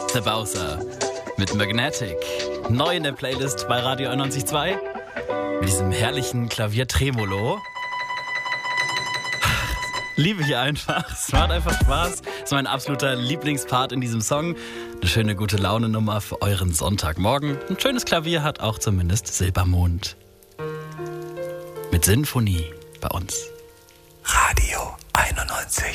The Bowser mit Magnetic. Neu in der Playlist bei Radio 91.2. Mit diesem herrlichen Klavier-Tremolo. Liebe ich einfach. Es macht einfach Spaß. Das ist mein absoluter Lieblingspart in diesem Song. Eine schöne gute Laune-Nummer für euren Sonntagmorgen. Ein schönes Klavier hat auch zumindest Silbermond. Mit Sinfonie bei uns. Radio 91.